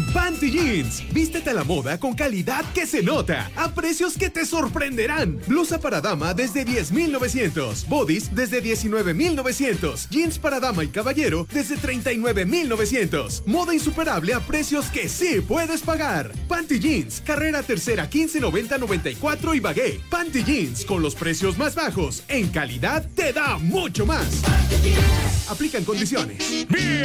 Panty Jeans. Vístete a la moda con calidad que se nota, a precios que te sorprenderán. Blusa para dama desde 10,900. Bodies desde 19,900. Jeans para dama y caballero desde 39,900. Moda insuperable a precios que sí puedes pagar. Panty Jeans, carrera tercera 1590-94 y Bagué. Panty Jeans, con los precios más bajos, en calidad te da mucho más. Aplican condiciones.